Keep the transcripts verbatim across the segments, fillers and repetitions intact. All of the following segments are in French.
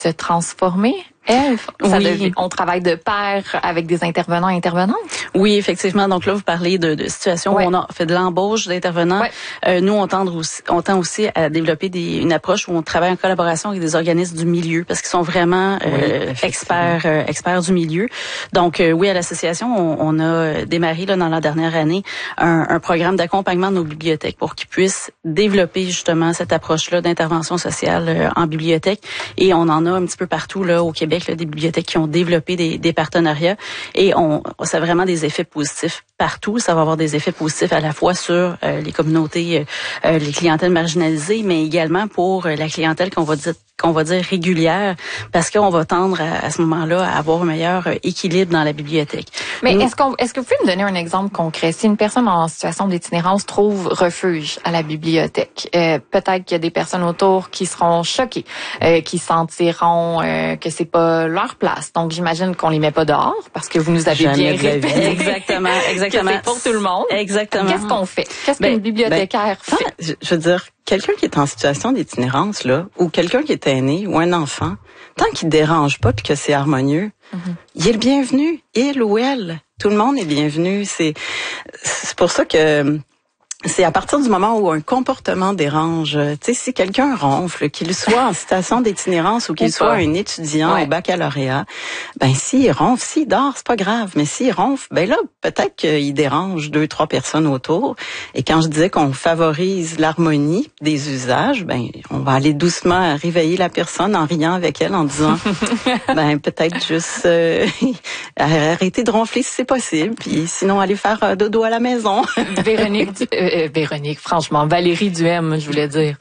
se transformer? Ève, ça oui. devient, on travaille de pair avec des intervenants et intervenantes? Oui, effectivement. Donc là, vous parlez de, de situations ouais. où on a fait de l'embauche d'intervenants. Ouais. Euh, nous, on tend aussi, on tend aussi à développer des, une approche où on travaille en collaboration avec des organismes du milieu parce qu'ils sont vraiment euh, oui, experts, euh, experts du milieu. Donc euh, oui, à l'association, on, on a démarré là dans la dernière année un, un programme d'accompagnement de nos bibliothèques pour qu'ils puissent développer justement cette approche-là d'intervention sociale euh, en bibliothèque. Et on en a un petit peu partout là au Québec. Là, des bibliothèques qui ont développé des, des partenariats et on, ça a vraiment des effets positifs partout. Ça va avoir des effets positifs à la fois sur euh, les communautés, euh, les clientèles marginalisées, mais également pour euh, la clientèle qu'on va dire qu'on va dire régulière, parce qu'on va tendre à, à ce moment-là à avoir un meilleur équilibre dans la bibliothèque. Mais Nous, est-ce qu'on, est-ce que vous pouvez me donner un exemple concret? Si une personne en situation d'itinérance trouve refuge à la bibliothèque, euh, peut-être qu'il y a des personnes autour qui seront choquées, euh, qui sentiront euh, que c'est pas leur place. Donc j'imagine qu'on les met pas dehors, parce que vous nous avez Jamais bien répété. Exactement, exactement. Que c'est pour tout le monde. Exactement. Qu'est-ce qu'on fait? Qu'est-ce ben, qu'une bibliothécaire ben, fait? Je, je veux dire, quelqu'un qui est en situation d'itinérance, là, ou quelqu'un qui est aîné, ou un enfant, tant qu'il ne dérange pas puis que c'est harmonieux, mm-hmm. il est le bienvenu, il ou elle. Tout le monde est bienvenu. C'est, c'est pour ça que c'est à partir du moment où un comportement dérange. Tu sais, si quelqu'un ronfle, qu'il soit en situation d'itinérance ou qu'il ou soit un étudiant ouais. au baccalauréat, ben s'il ronfle, s'il dort, c'est pas grave. Mais s'il ronfle, ben là, peut-être qu'il dérange deux, trois personnes autour. Et quand je disais qu'on favorise l'harmonie des usages, ben on va aller doucement réveiller la personne en riant avec elle, en disant, ben peut-être juste euh, arrêter de ronfler si c'est possible, puis sinon aller faire euh, dodo à la maison. Véronique. Euh, Euh, Véronique, franchement, Valérie Duhem, je voulais dire.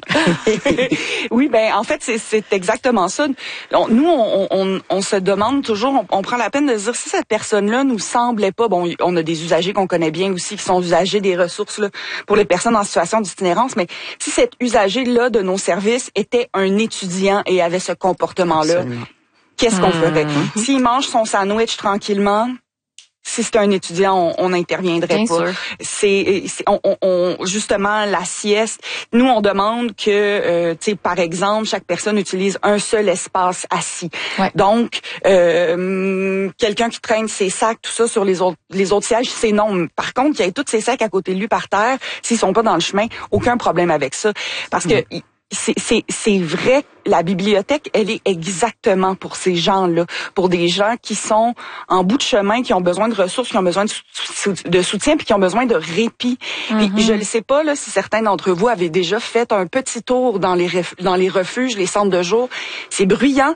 Oui, ben en fait, c'est, c'est exactement ça. On, nous, on, on, on se demande toujours, on, on prend la peine de se dire si cette personne-là nous semblait pas, bon, on a des usagers qu'on connaît bien aussi, qui sont usagers des ressources là, pour les personnes en situation d'itinérance, mais si cet usager-là de nos services était un étudiant et avait ce comportement-là, absolument. Qu'est-ce qu'on mmh. ferait? S'il mange son sandwich tranquillement, si c'était un étudiant, on n'interviendrait Bien pas. Sûr. C'est, c'est on, on, justement la sieste. Nous, on demande que, euh, tu sais, par exemple, chaque personne utilise un seul espace assis. Ouais. Donc, euh, quelqu'un qui traîne ses sacs, tout ça sur les autres, les autres sièges, c'est non. Par contre, qu'il y ait tous ses sacs à côté de lui par terre, s'ils sont pas dans le chemin, aucun problème avec ça, parce que. Mmh. C'est, c'est, c'est vrai, la bibliothèque, elle est exactement pour ces gens-là, pour des gens qui sont en bout de chemin, qui ont besoin de ressources, qui ont besoin de, sou- de soutien, puis qui ont besoin de répit. Mm-hmm. Puis je ne sais pas là si certains d'entre vous avaient déjà fait un petit tour dans les ref- dans les refuges, les centres de jour. C'est bruyant.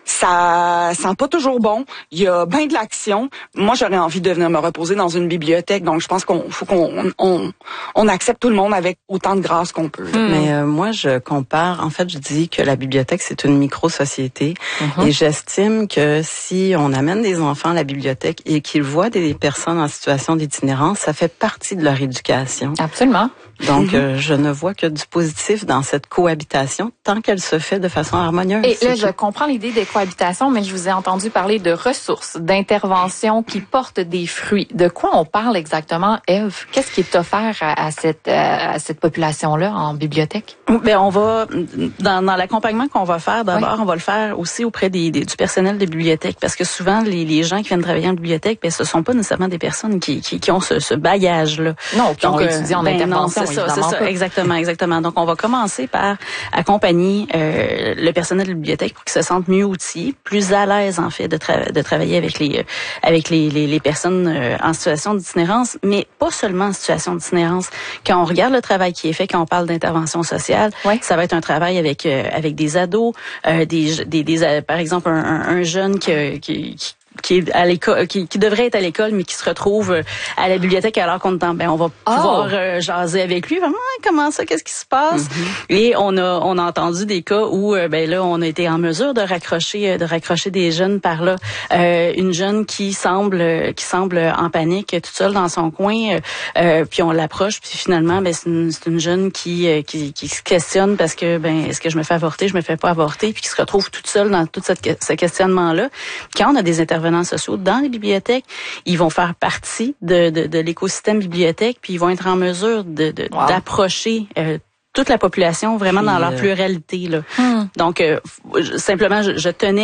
Ça sent pas toujours bon. Il y a bien de l'action. Moi, j'aurais envie de venir me reposer dans une bibliothèque. Donc, je pense qu'on faut qu'on on, on accepte tout le monde avec autant de grâce qu'on peut. Mmh. Mais euh, moi, je compare. En fait, je dis que la bibliothèque, c'est une micro-société. Mmh. Et j'estime que si on amène des enfants à la bibliothèque et qu'ils voient des personnes en situation d'itinérance, ça fait partie de leur éducation. Absolument. Donc, mmh. euh, je ne vois que du positif dans cette cohabitation tant qu'elle se fait de façon harmonieuse. Et là, je comprends l'idée des cohabitation, mais je vous ai entendu parler de ressources, d'interventions qui portent des fruits. De quoi on parle exactement, Ève? Qu'est-ce qui est offert à, à cette à cette population-là en bibliothèque? Bien, on va dans, dans l'accompagnement qu'on va faire. D'abord, oui. on va le faire aussi auprès des, des du personnel des bibliothèques, parce que souvent les, les gens qui viennent travailler en bibliothèque, ben ce sont pas nécessairement des personnes qui qui, qui ont ce, ce bagage-là. Non, qui ont étudié en ben intervention. Non, c'est ça, c'est ça, pas. exactement, exactement. Donc, on va commencer par accompagner euh, le personnel de la bibliothèque pour qu'ils se sentent mieux outillés, plus à l'aise en fait de, tra- de travailler avec les euh, avec les, les, les personnes euh, en situation d'itinérance, mais pas seulement en situation d'itinérance. Quand on regarde le travail qui est fait, quand on parle d'intervention sociale, ouais. ça va être un travail avec euh, avec des ados, euh, des, des des euh, par exemple un, un, un jeune qui, qui, qui qui est à l'école, qui, qui devrait être à l'école, mais qui se retrouve à la bibliothèque alors qu'on est en, ben on va pouvoir oh. euh, jaser avec lui. Vraiment, comment ça, qu'est-ce qui se passe? Mm-hmm. Et on a on a entendu des cas où euh, ben là on a été en mesure de raccrocher de raccrocher des jeunes par là. Euh, une jeune qui semble qui semble en panique, toute seule dans son coin, euh, puis on l'approche, puis finalement ben c'est une, c'est une jeune qui, qui qui se questionne parce que ben est-ce que je me fais avorter, je me fais pas avorter, puis qui se retrouve toute seule dans tout cette, ce questionnement là. Quand on a des intervenants sociaux dans les bibliothèques, ils vont faire partie de, de, de l'écosystème bibliothèque, puis ils vont être en mesure de, de, wow. d'approcher euh, toute la population, vraiment Puis, dans leur euh... pluralité. Là. Hmm. Donc, euh, simplement, je, je tenais